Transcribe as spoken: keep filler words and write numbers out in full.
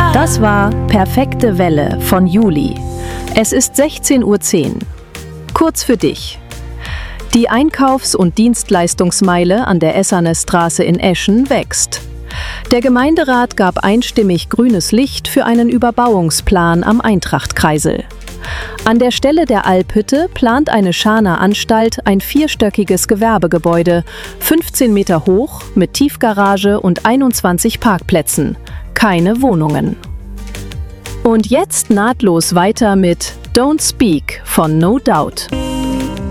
Das war Perfekte Welle von Juli. Es ist sechzehn Uhr zehn. Kurz für dich. Die Einkaufs- und Dienstleistungsmeile an der Essernesstraße in Eschen wächst. Der Gemeinderat gab einstimmig grünes Licht für einen Überbauungsplan am Eintrachtkreisel. An der Stelle der Alphütte plant eine Scharner Anstalt ein vierstöckiges Gewerbegebäude, fünfzehn Meter hoch, mit Tiefgarage und einundzwanzig Parkplätzen. Keine Wohnungen. Und jetzt nahtlos weiter mit Don't Speak von No Doubt.